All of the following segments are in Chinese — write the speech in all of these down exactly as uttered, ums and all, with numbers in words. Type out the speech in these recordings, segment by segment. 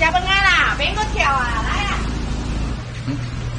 加本俺啦，边个条啊，来呀！ 嗯。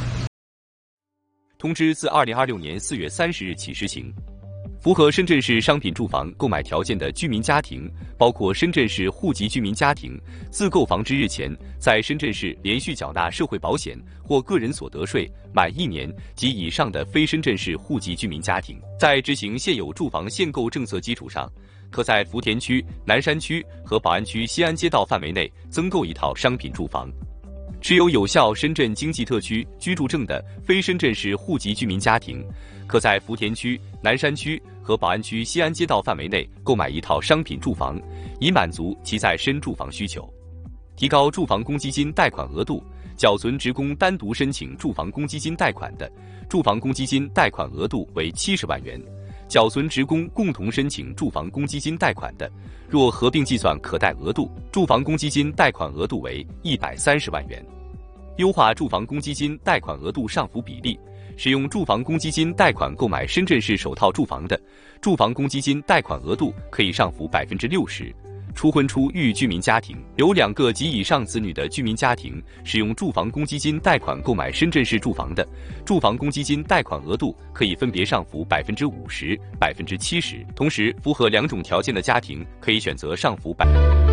通知自二零二六年四月三十日起施行。符合深圳市商品住房购买条件的居民家庭，包括深圳市户籍居民家庭，自购房之日前，在深圳市连续缴纳社会保险或个人所得税满一年及以上的非深圳市户籍居民家庭，在执行现有住房限购政策基础上，可在福田区、南山区和宝安区西安街道范围内增购一套商品住房。持有有效深圳经济特区居住证的非深圳市户籍居民家庭，可在福田区、南山区和宝安区西安街道范围内购买一套商品住房，以满足其在深住房需求。提高住房公积金贷款额度，缴存职工单独申请住房公积金贷款的，住房公积金贷款额度为七十万元；缴存职工共同申请住房公积金贷款的，若合并计算可贷额度，住房公积金贷款额度为一百三十万元。优化住房公积金贷款额度上浮比例，使用住房公积金贷款购买深圳市首套住房的，住房公积金贷款额度可以上浮百分之六十。初婚初育居民家庭有两个及以上子女的居民家庭，使用住房公积金贷款购买深圳市住房的，住房公积金贷款额度可以分别上浮百分之五十、百分之七十。同时，符合两种条件的家庭可以选择上浮百。